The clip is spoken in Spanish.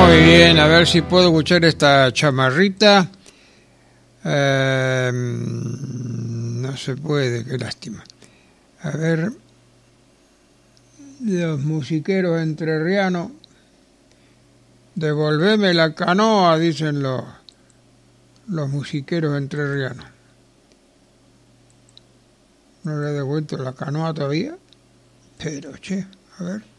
Muy bien, a ver si puedo escuchar esta chamarrita. No se puede, qué lástima. A ver, los musiqueros entrerrianos. Devolveme la canoa, dicen los musiqueros entrerrianos. No le he devuelto la canoa todavía, pero che, a ver.